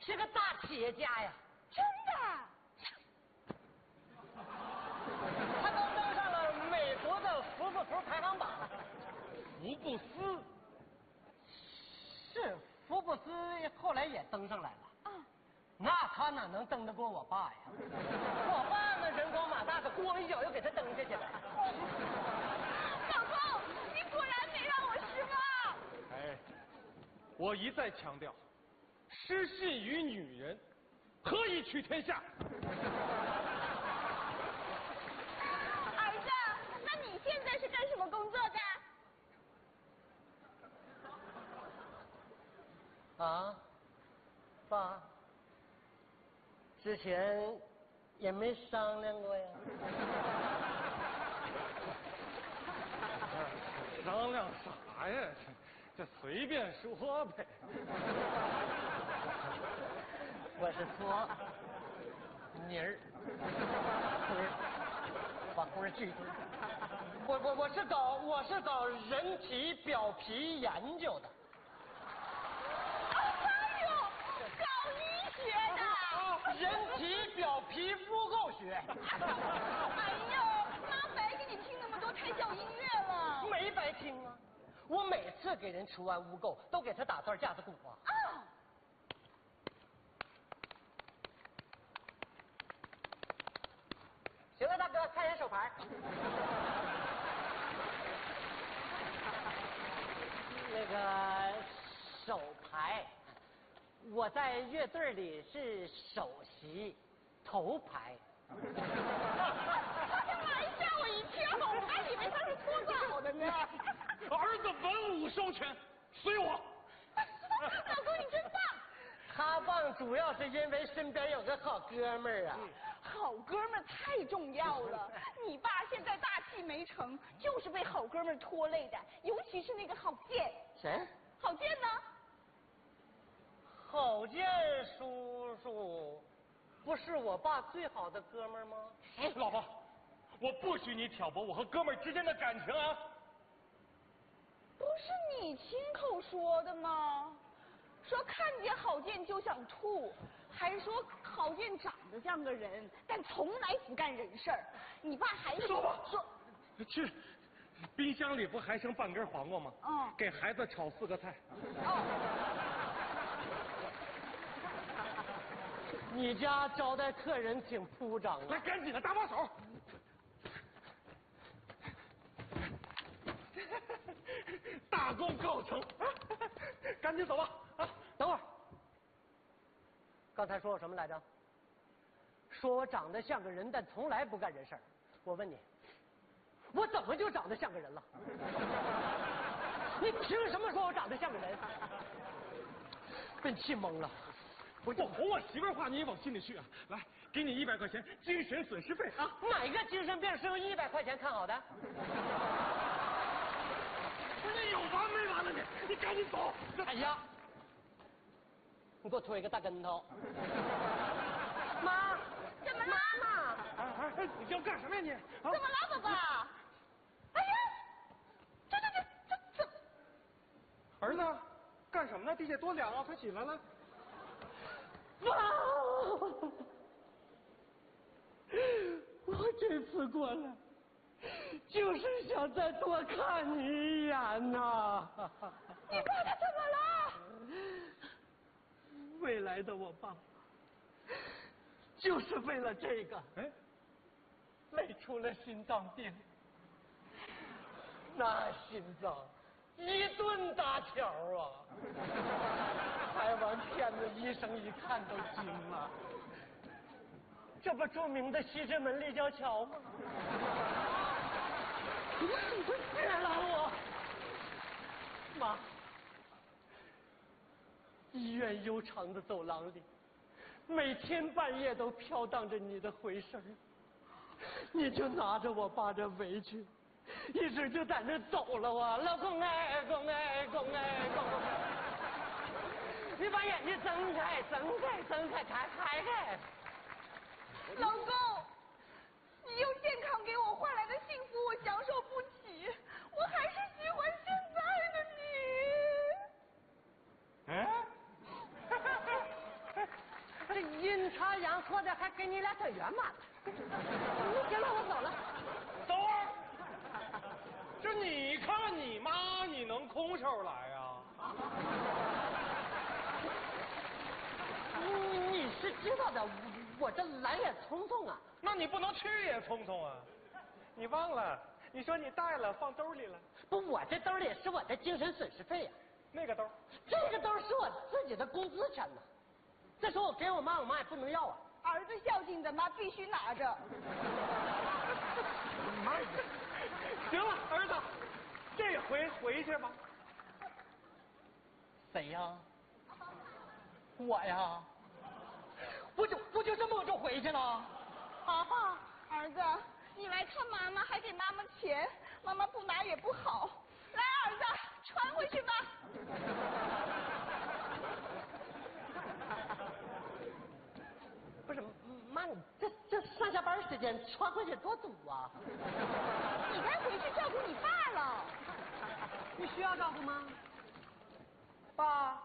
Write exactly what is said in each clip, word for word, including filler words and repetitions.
是个大企业家呀。 真的？ 他都登上了美国的福布斯排行榜了。 福布斯？ 是，福布斯后来也登上来了。啊。那他哪能登得过我爸呀？我爸那人高马大的，咣一脚就给他蹬下去了。 老公，你果然没让我失望。 哎，我一再强调，失信于女人，何以取天下？ 儿子，那你现在是干什么工作的？ 啊，爸，之前也没商量过呀。 商量啥呀？这这随便说呗。 我是做妮儿，辉儿，把辉儿记住。我我我是搞我是搞人体表皮研究的。 哎呦，搞医学的。 人体表皮肤构学。 哎呦，妈白给你听那么多胎教音乐了。 没白听啊！我每次给人除完污垢，都给他打段架子鼓啊。 啊。 行了，大哥，看人手牌。那个手牌，我在乐队里是首席，头牌。 哎呀妈呀，吓我一跳，我还以为他是搓澡的呢。 儿子文武双全，随我。 老公你真棒。 他棒主要是因为身边有个好哥们儿啊。 好哥们儿太重要了，你爸现在大器没成，就是被好哥们儿拖累的，尤其是那个郝建。 谁？ 郝建呢？ 郝建叔叔，不是我爸最好的哥们儿吗？ 哎，老婆，我不许你挑拨我和哥们儿之间的感情啊！ 不是你亲口说的吗？说看见郝建就想吐，还说郝建长得像个人，但从来不干人事儿。你爸还说吧说， 去，冰箱里不还剩半根黄瓜吗？ 嗯， 给孩子炒四个菜。 哦。 你家招待客人挺铺张啊！ 来，赶紧的，搭把手。大功告成，赶紧走吧！啊， 等会儿，刚才说我什么来着？说我长得像个人，但从来不干人事儿。我问你，我怎么就长得像个人了？你凭什么说我长得像个人？被你气懵了。 我就哄我媳妇儿话，你也往心里去啊！来，给你一百块钱精神损失费啊！ 哪个精神病是用一百块钱看好的？ 不是你有完没完了你？你赶紧走！ 哎呀，你给我推个大跟头！妈， 怎么了？ 妈， 哎哎，你要干什么呀你？啊、 怎么了，宝宝？哎呀，这这这这这！ 儿子，干什么呢？地下多凉啊！快起来了！ 妈，我这次过来就是想再多看你一眼呐。 你爸他怎么了？ 未来的我爸就是为了这个， 哎， 累出了心脏病。那心脏一顿搭桥啊！拍完片子，医生一看都惊了。这不著名的西直门立交桥吗？别拦我，妈！医院悠长的走廊里，每天半夜都飘荡着你的回声，你就拿着我爸这围裙，一直就在那走了啊！老公哎，公哎，公哎，公公！你把眼睛睁开，睁开，睁开，开开开！ 老公，你用健康给我换来的幸福，我享受不起，我还是喜欢现在的你。 哎。 阴差阳错的还给你俩整圆满了。行了，我走了。 等会儿，这你看你妈，你能空手来呀、啊？ 你是知道的，我这来也匆匆啊。 那你不能去也匆匆啊！你忘了？你说你带了，放兜里了。 不，我这兜里是我的精神损失费呀、啊。 那个兜， 这个兜是我自己的工资钱呢。再说我给我妈，我妈也不能要啊。 儿子孝敬的妈必须拿着。 妈， 行了，儿子，这回回去吧。 谁呀？我呀。不就不就这么我就回去了？ 啊，儿子，你来看妈妈还给妈妈钱，妈妈不拿也不好。来，儿子，穿回去吧。 不是妈，你这这上下班时间穿回去多堵啊！ 你该回去照顾你爸了。 你需要照顾吗？ 爸。啊，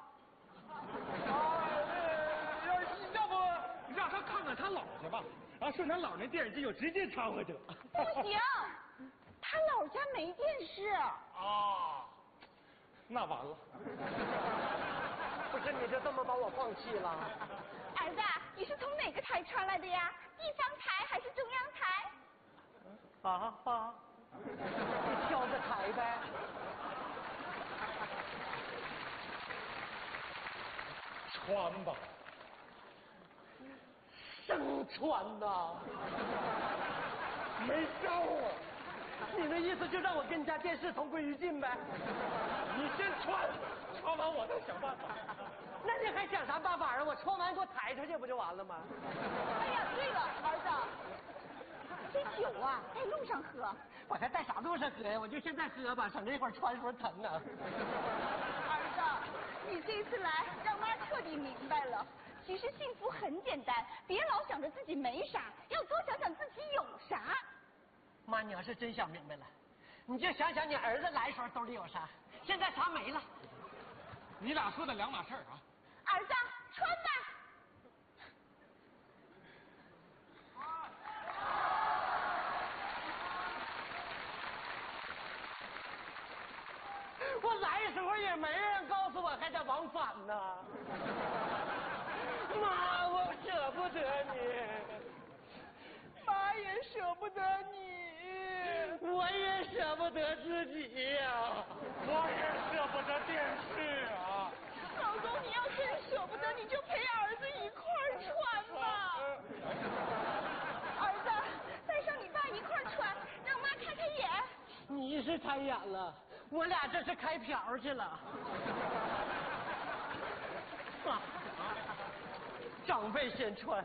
要要不让他看看他姥去吧？啊，顺他姥那电视机就直接穿回去了。 不行，他姥家没电视。 啊，那完了。 不是你就这么把我放弃了？ 儿子，你是从哪个台传来的呀？地方台还是中央台？ 啊爸，你挑个台呗。 穿吧。 生穿呐。 没招啊！ 你的意思就让我跟你家电视同归于尽呗？ 你先穿，穿完我再想办法。 那你还想啥办法啊？我穿完给我抬出去不就完了吗？ 哎呀，对了，儿子，这酒啊，在路上喝。 我还在啥路上喝呀？我就现在喝吧，省着一会儿穿时候疼呢。 儿子，你这次来让妈彻底明白了，其实幸福很简单，别老想着自己没啥，要多想想自己有啥。 妈，你要是真想明白了，你就想想你儿子来时候兜里有啥，现在啥没了。 你俩说的两码事儿啊。 儿子，穿吧。 我来时候也没人告诉我还得往返呢。妈，我舍不得你。 爸也舍不得你。 我也舍不得自己呀、啊。 我也舍不得电视啊。 老公，你要真舍不得，你就陪儿子一块儿穿吧。儿子，带上你爸一块儿穿，让妈开开眼。 你是开眼了，我俩这是开瓢去了。啊，长辈先穿。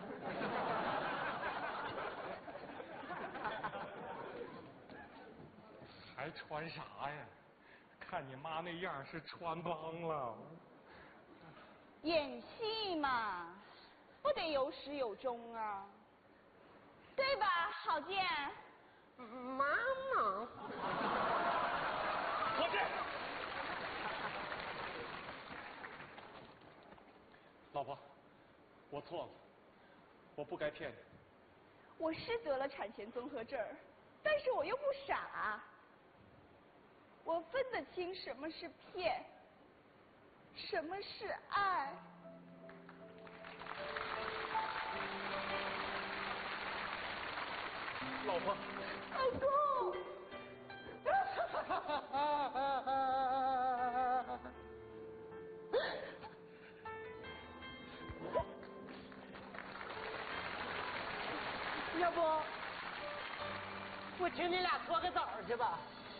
还穿啥呀？看你妈那样是穿帮了。 演戏嘛，不得有始有终啊，对吧，郝建？ 妈妈。 郝建，老婆，我错了，我不该骗你。 我是得了产前综合症，但是我又不傻，我分得清什么是骗，什么是爱。 老婆， 老公。 要不，我请你俩搓个澡去吧。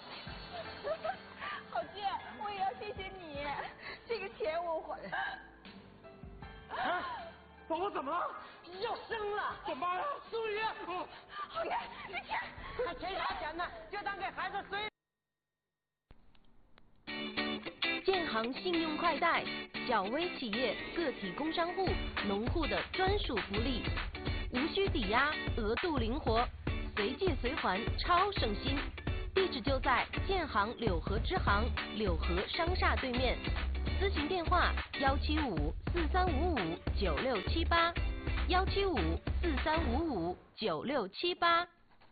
郝建，我也要谢谢你，这个钱我还。 啊，宝宝怎么了？要生了， 怎么办呀？ 送医院。 郝建，这钱， 还钱啥钱呢？就当给孩子随。 建行信用快贷，小微企业、个体工商户、农户的专属福利，无需抵押，额度灵活，随借随还，超省心。地址就在建行柳河支行柳河商厦对面，咨询电话幺七五四三五五九六七八。 幺七五四三五五九六七八。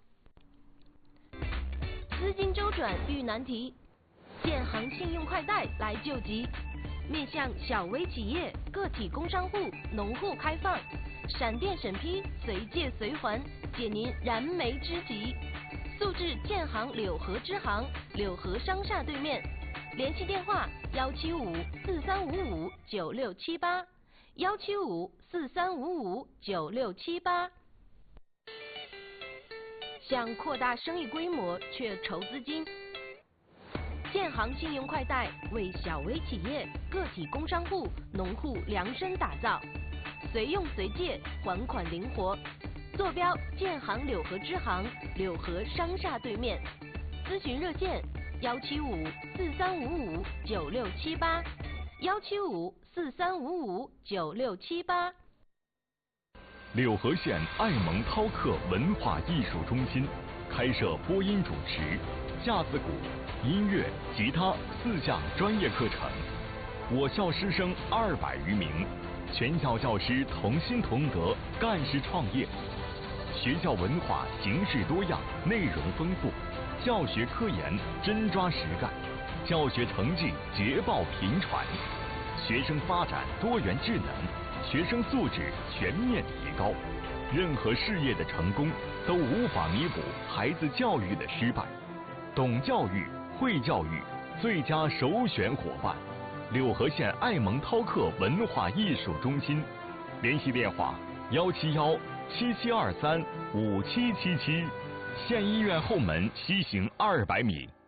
资金周转遇难题，建行信用快贷来救急。面向小微企业、个体工商户、农户开放，闪电审批，随借随还，解您燃眉之急。速至建行柳河支行，柳河商厦对面，联系电话幺七五四三五五九六七八，幺七五四三五五九六七八。想扩大生意规模却筹资金，建行信用快贷为小微企业、个体工商户、农户量身打造，随用随借，还款灵活。坐标建行柳河支行，柳河商厦对面。咨询热线幺七五四三五五九六七八，幺七五四三五五九六七八。 柳河县爱蒙饕客文化艺术中心开设播音主持、架子鼓、音乐、吉他四项专业课程。我校师生二百余名，全校教师同心同德，干事创业。学校文化形式多样，内容丰富，教学科研真抓实干，教学成绩捷报频传，学生发展多元智能，学生素质全面提高。任何事业的成功都无法弥补孩子教育的失败。懂教育、会教育，最佳首选伙伴。柳河县爱蒙饕客文化艺术中心，联系电话幺七幺七七二三五七七七，县医院后门西行二百米。